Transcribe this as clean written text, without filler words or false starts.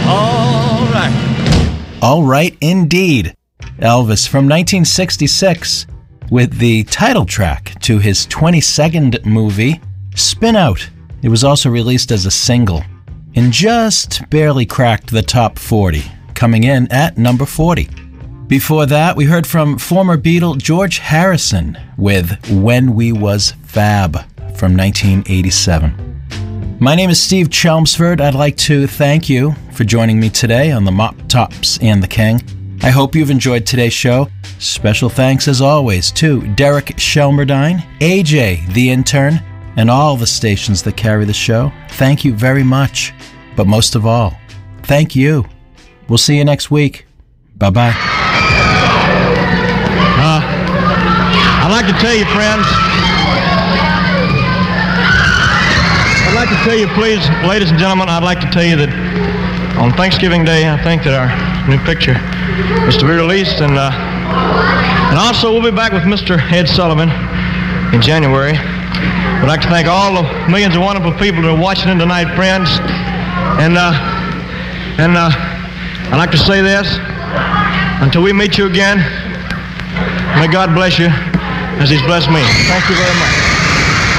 All right. All right, indeed. Elvis from 1966 with the title track to his 22nd movie, Spin Out. It was also released as a single and just barely cracked the top 40, coming in at number 40. Before that, we heard from former Beatle George Harrison with When We Was Fab from 1987. My name is Steve Chelmsford. I'd like to thank you for joining me today on the Mop Tops and the King. I hope you've enjoyed today's show. Special thanks, as always, to Derek Shelmerdine, AJ, the intern, and all the stations that carry the show. Thank you very much. But most of all, thank you. We'll see you next week. Bye-bye. I'd like to tell you, friends, please, ladies and gentlemen, I'd like to tell you that on Thanksgiving Day, I think that our new picture is to be released, and also we'll be back with Mr. Ed Sullivan in January. I'd like to thank all the millions of wonderful people that are watching in tonight, friends, and I'd like to say this, until we meet you again, may God bless you as He's blessed me. Thank you very much.